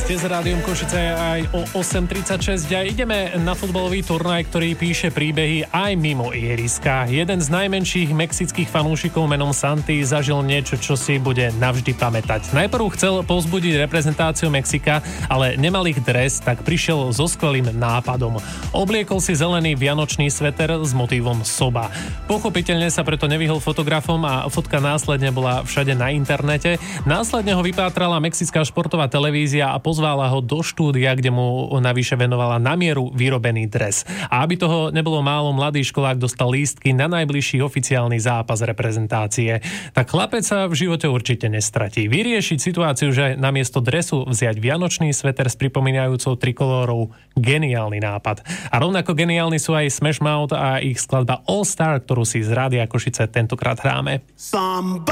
Ste s Rádiom Košice aj o 8.36 a ideme na futbalový turnaj, ktorý píše príbehy aj mimo ihriska. Jeden z najmenších mexických fanúšikov menom Santi zažil niečo, čo si bude navždy pamätať. Najprv chcel povzbudiť reprezentáciu Mexika, ale nemal ich dres, tak prišiel so skvelým nápadom. Obliekol si zelený vianočný sveter s motívom soba. Pochopiteľne sa preto nevyhol fotografom a fotka následne bola všade na internete. Následne ho vypátrala mexická športová televízia a pozvala ho do štúdia, kde mu navyše venovala na mieru vyrobený dres. A aby toho nebolo málo, mladý školák dostal lístky na najbližší oficiálny zápas reprezentácie. Tak chlapec sa v živote určite nestratí. Vyriešiť situáciu, že namiesto dresu vziať vianočný sveter s pripomínajúcou trikolórou, geniálny nápad. A rovnako geniálni sú aj Smash Mouth a ich skladba All Star, ktorú si z Rádia Košice tentokrát hráme.